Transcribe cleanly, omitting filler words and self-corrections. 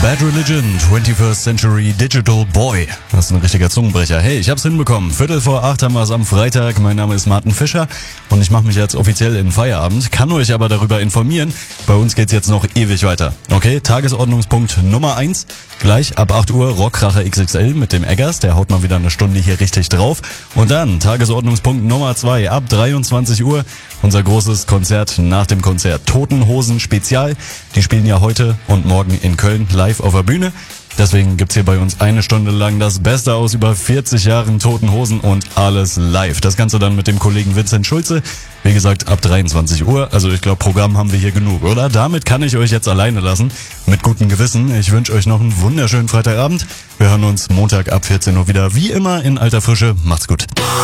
Bad Religion, 21st Century Digital Boy. Das ist ein richtiger Zungenbrecher. Hey, ich hab's hinbekommen. 7:45 haben wir es am Freitag. Mein Name ist Martin Fischer und ich mache mich jetzt offiziell in Feierabend. Kann euch aber darüber informieren. Bei uns geht's jetzt noch ewig weiter. Okay, Tagesordnungspunkt Nummer 1. Gleich ab 8 Uhr Rockkracher XXL mit dem Eggers. Der haut mal wieder eine Stunde hier richtig drauf. Und dann Tagesordnungspunkt Nummer 2. Ab 23 Uhr unser großes Konzert nach dem Konzert. Toten Hosen Spezial. Die spielen ja heute und morgen in Köln live auf der Bühne. Deswegen gibt's hier bei uns eine Stunde lang das Beste aus über 40 Jahren Toten Hosen und alles live. Das Ganze dann mit dem Kollegen Vincent Schulze. Wie gesagt, ab 23 Uhr. Also ich glaube, Programm haben wir hier genug, oder? Damit kann ich euch jetzt alleine lassen. Mit gutem Gewissen. Ich wünsche euch noch einen wunderschönen Freitagabend. Wir hören uns Montag ab 14 Uhr wieder. Wie immer in alter Frische. Macht's gut.